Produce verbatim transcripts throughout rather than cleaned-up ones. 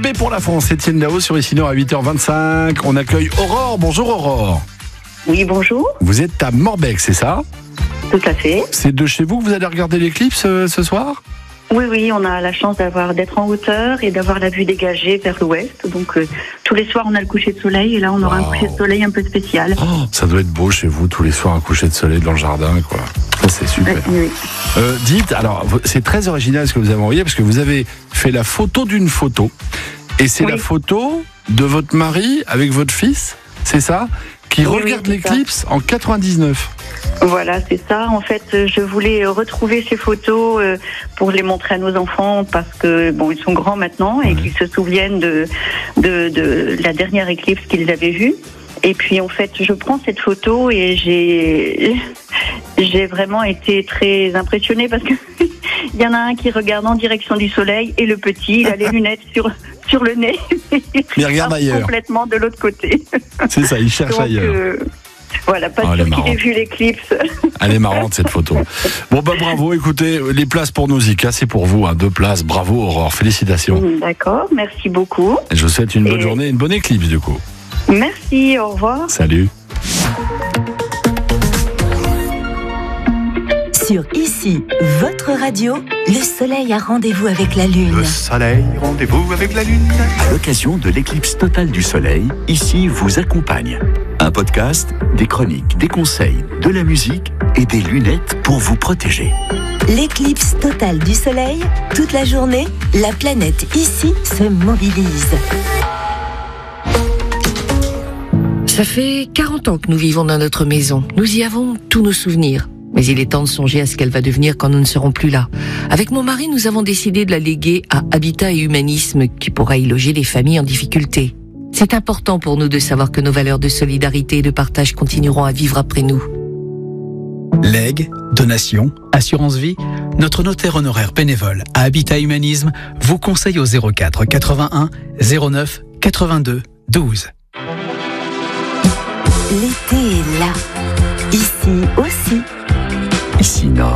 Paix pour la France, Étienne Dao sur Ici Nord à huit heures vingt-cinq. On accueille Aurore. Bonjour Aurore. Oui, bonjour. Vous êtes à Morbec, c'est ça? Tout à fait. C'est de chez vous que vous allez regarder l'éclipse euh, ce soir? Oui, oui, on a la chance d'avoir d'être en hauteur et d'avoir la vue dégagée vers l'ouest. Donc euh, tous les soirs, on a le coucher de soleil et là, on aura Wow. un coucher de soleil un peu spécial. Oh, ça doit être beau chez vous, tous les soirs un coucher de soleil dans le jardin, quoi. Ça, c'est super. Oui, oui. Euh, dites, alors, c'est très original ce que vous avez envoyé, parce que vous avez fait la photo d'une photo, et c'est Oui. la photo de votre mari avec votre fils, c'est ça? Qui Oui, regarde oui, c'est l'éclipse en quatre-vingt-dix-neuf. Voilà, c'est ça. En fait, euh, je voulais euh, retrouver ces photos euh, pour les montrer à nos enfants parce que bon, ils sont grands maintenant et Ouais. qu'ils se souviennent de, de de la dernière éclipse qu'ils avaient vue. Et puis en fait, je prends cette photo et j'ai j'ai vraiment été très impressionnée parce que il y en a un qui regarde en direction du soleil et le petit, il a les lunettes sur sur le nez. Il regarde ailleurs. Complètement de l'autre côté. C'est ça, il cherche Donc, ailleurs. euh, voilà, pas Oh, elle est sûr qu'il ait marrante. vu l'éclipse. Elle est marrante cette photo. Bon bah bravo, écoutez, les places pour Nausicaa, c'est pour vous, hein, deux places. Bravo Aurore, félicitations. D'accord, merci beaucoup. Et je vous souhaite une bonne Et- journée et une bonne éclipse du coup. Merci, au revoir. Salut. Sur Ici, votre radio, le soleil a rendez-vous avec la lune. Le soleil, rendez-vous avec la lune. À l'occasion de l'éclipse totale du soleil, Ici vous accompagne. Un podcast, des chroniques, des conseils, de la musique et des lunettes pour vous protéger. L'éclipse totale du soleil, toute la journée, la planète Ici se mobilise. Ça fait quarante ans que nous vivons dans notre maison. Nous y avons tous nos souvenirs. Mais il est temps de songer à ce qu'elle va devenir quand nous ne serons plus là. Avec mon mari, nous avons décidé de la léguer à Habitat et Humanisme, qui pourra y loger les familles en difficulté. C'est important pour nous de savoir que nos valeurs de solidarité et de partage continueront à vivre après nous. Legs, donations, assurance vie, notre notaire honoraire bénévole à Habitat Humanisme vous conseille au zéro quatre quatre-vingt-un zéro neuf quatre-vingt-deux douze. L'été est là. Ici aussi. Ici Nord,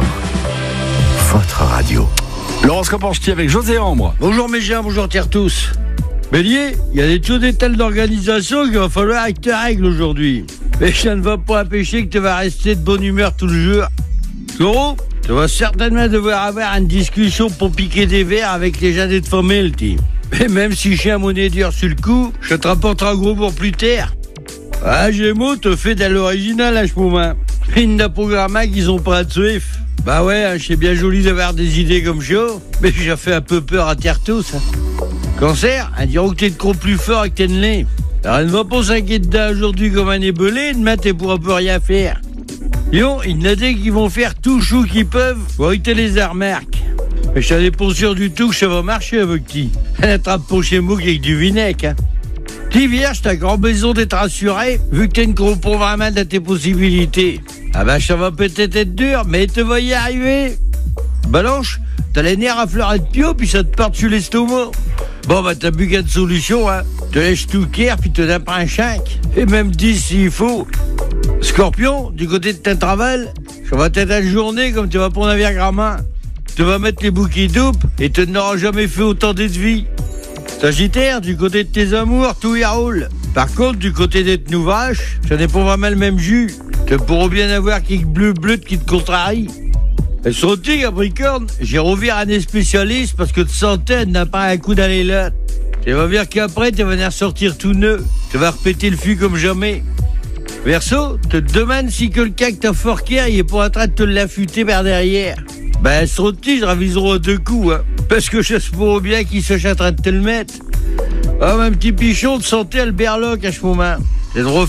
votre radio. L'horoscope en ch'ti avec José Ambre. Bonjour mes gens, bonjour tiers tous. Bélier, il y a des choses des telles d'organisation qu'il va falloir que tu règles aujourd'hui. Et ça ne va pas empêcher que tu vas rester de bonne humeur tout le jour. Taureau, tu vas certainement devoir avoir une discussion pour piquer des verres avec les gens de ta famille, t'y. Et même si j'ai un monnaie dur sur le coup, je te rapporterai un gros pour plus tard. Ah, Gémeaux, te fait de l'original à ce moment. Il n'a programme qu'ils ont pas à te suivre. Bah ouais, hein, c'est bien joli d'avoir des idées comme ça, mais j'ai fait un peu peur à terre tous. Hein. Cancer, hein, diront que t'es de gros plus fort que t'es de lait. Alors ne va pas s'inquiéter dedans aujourd'hui comme un ébelé, demain t'es pourras plus rien faire. Lion, il y en a des qui vont faire tout chou qu'ils peuvent pour éviter les remarques. Mais je n'en pas sûr du tout que ça va marcher avec qui. Elle attrape pas chez moi avec du vinaigre. Hein. T'es vierge, t'as grand besoin d'être rassuré, vu que t'es une correspond vraiment de tes possibilités. Ah bah ça va peut-être être dur, mais tu vas y arriver. Balanche, t'as les nerfs à fleur de pio, puis ça te part sur l'estomac. Bon bah t'as bu qu'à de solution, hein. Te laisse tout care, puis te donne un chank. Et même dix s'il faut. Scorpion, du côté de ton travail, ça va être une journée comme tu vas prendre un verre grand-main. Tu vas mettre les bouquets doubles, et tu n'auras jamais fait autant de vie. Sagittaire, du côté de tes amours, tout y roule. Par contre, du côté des tenues vaches, ça n'est pas vraiment le même jus. Tu pourras bien avoir quelques bleus bleus qui te contrarient. Et sur le Capricorne, j'ai rouvert un des spécialistes parce que de centaines n'a pas un coup dans les lattes. Tu vas voir qu'après, tu vas venir sortir tout neuf. Tu vas repéter le fût comme jamais. Verseau, te demande si quelqu'un que t'as forqué, il est pas en train de te l'affûter par derrière. Ben, sur le je raviserai à deux coups, hein. Parce que je sais pas bien qui se en train de te le mettre. Ah, un petit pichon de santé à le berloc à ce moment. C'est drôle.